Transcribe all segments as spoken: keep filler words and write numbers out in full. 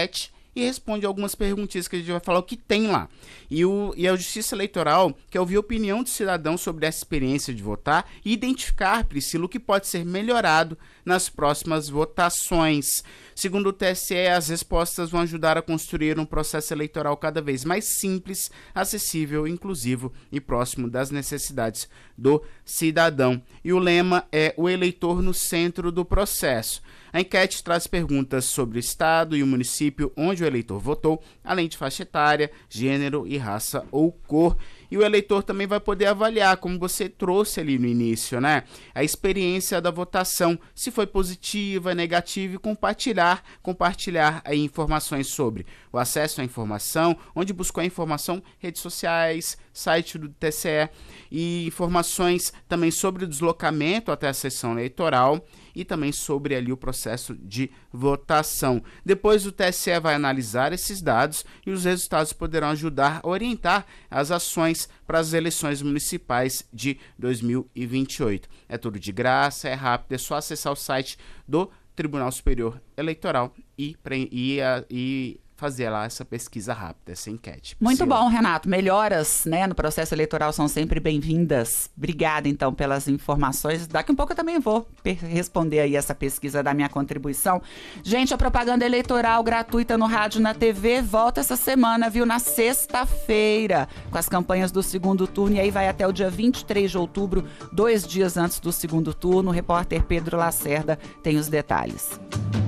enquete e responde algumas perguntinhas que a gente vai falar o que tem lá. E, o, e a Justiça Eleitoral quer ouvir a opinião do cidadão sobre essa experiência de votar e identificar, Priscila, o que pode ser melhorado nas próximas votações. Segundo o T S E, as respostas vão ajudar a construir um processo eleitoral cada vez mais simples, acessível, inclusivo e próximo das necessidades do cidadão. E o lema é o eleitor no centro do processo. A enquete traz perguntas sobre o estado e o município onde o eleitor votou, além de faixa etária, gênero e raça ou cor. E o eleitor também vai poder avaliar, como você trouxe ali no início, né? A experiência da votação, se foi positiva, negativa, e compartilhar, compartilhar aí informações sobre o acesso à informação, onde buscou a informação, redes sociais, site do T S E, e informações também sobre o deslocamento até a sessão eleitoral e também sobre ali o processo de votação. Depois o T S E vai analisar esses dados e os resultados poderão ajudar a orientar as ações para as eleições municipais de dois mil e vinte e oito. É tudo de graça, é rápido, é só acessar o site do Tribunal Superior Eleitoral e, e, e fazer lá essa pesquisa rápida, essa enquete. Muito Priscila. bom, Renato. Melhoras, né, no processo eleitoral são sempre bem-vindas. Obrigada, então, pelas informações. Daqui um pouco eu também vou responder aí essa pesquisa da minha contribuição. Gente, a propaganda eleitoral gratuita no rádio e na T V volta essa semana, viu? Na sexta-feira, com as campanhas do segundo turno. E aí vai até o dia vinte e três de outubro, dois dias antes do segundo turno. O repórter Pedro Lacerda tem os detalhes.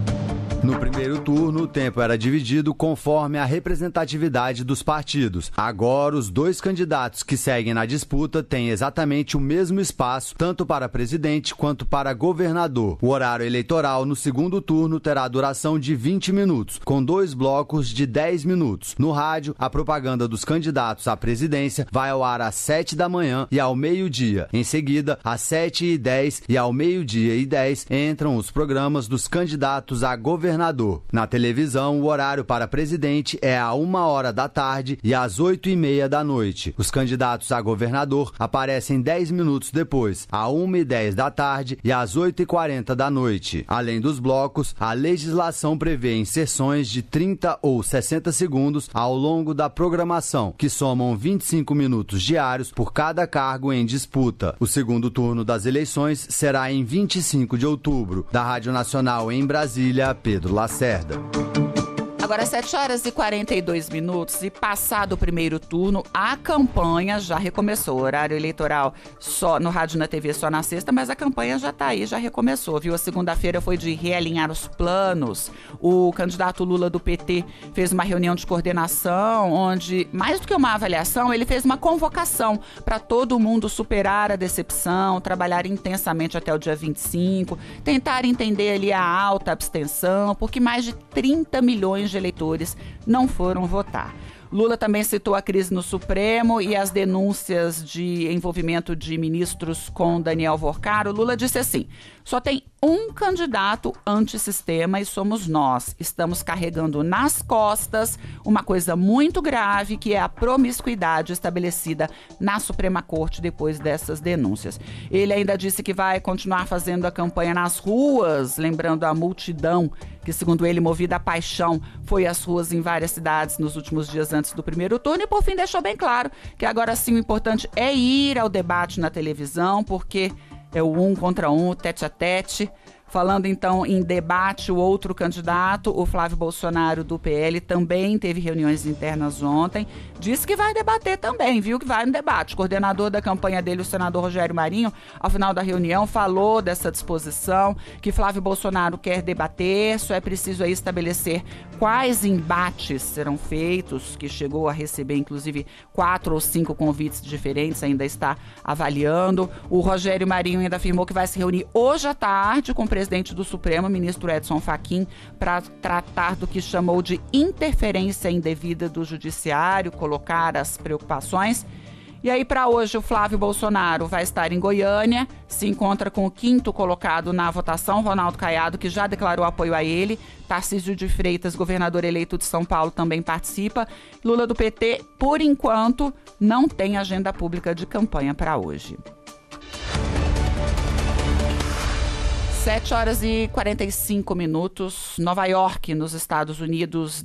No primeiro turno, o tempo era dividido conforme a representatividade dos partidos. Agora, os dois candidatos que seguem na disputa têm exatamente o mesmo espaço, tanto para presidente quanto para governador. O horário eleitoral no segundo turno terá duração de vinte minutos, com dois blocos de dez minutos. No rádio, a propaganda dos candidatos à presidência vai ao ar às sete da manhã e ao meio-dia. Em seguida, às sete e dez e ao meio-dia e dez, entram os programas dos candidatos a governador. Na televisão, o horário para presidente é a uma hora da tarde e às oito e meia da noite. Os candidatos a governador aparecem dez minutos depois, a uma e dez da tarde e às oito e quarenta da noite. Além dos blocos, a legislação prevê inserções de trinta ou sessenta segundos ao longo da programação, que somam vinte e cinco minutos diários por cada cargo em disputa. O segundo turno das eleições será em vinte e cinco de outubro. Da Rádio Nacional em Brasília, Pedro Lacerda. Agora, sete horas e quarenta e dois minutos e passado o primeiro turno, a campanha já recomeçou. O horário eleitoral só no rádio e na T V só na sexta, mas a campanha já está aí, já recomeçou, viu? A segunda-feira foi de realinhar os planos. O candidato Lula do P T fez uma reunião de coordenação, onde, mais do que uma avaliação, ele fez uma convocação para todo mundo superar a decepção, trabalhar intensamente até o dia vinte e cinco, tentar entender ali a alta abstenção, porque mais de trinta milhões de eleitores não foram votar. Lula também citou a crise no Supremo e as denúncias de envolvimento de ministros com Daniel Vorcaro. Lula disse assim: só tem um candidato antissistema e somos nós. Estamos carregando nas costas uma coisa muito grave, que é a promiscuidade estabelecida na Suprema Corte depois dessas denúncias. Ele ainda disse que vai continuar fazendo a campanha nas ruas, lembrando a multidão que, segundo ele, movida a paixão, foi às ruas em várias cidades nos últimos dias antes do primeiro turno. E, por fim, deixou bem claro que agora sim o importante é ir ao debate na televisão, porque é o um contra um, tete a tete. Falando então em debate, o outro candidato, o Flávio Bolsonaro do P L, também teve reuniões internas ontem. Disse que vai debater também, viu? Que vai no debate. O coordenador da campanha dele, o senador Rogério Marinho, ao final da reunião, falou dessa disposição, que Flávio Bolsonaro quer debater, só é preciso aí estabelecer quais embates serão feitos, que chegou a receber, inclusive, quatro ou cinco convites diferentes, ainda está avaliando. O Rogério Marinho ainda afirmou que vai se reunir hoje à tarde com o presidente do Supremo, ministro Edson Fachin, para tratar do que chamou de interferência indevida do judiciário, colocar as preocupações. E aí, para hoje, o Flávio Bolsonaro vai estar em Goiânia, se encontra com o quinto colocado na votação, Ronaldo Caiado, que já declarou apoio a ele. Tarcísio de Freitas, governador eleito de São Paulo, também participa. Lula do P T, por enquanto, não tem agenda pública de campanha para hoje. sete horas e quarenta e cinco minutos, Nova York, nos Estados Unidos,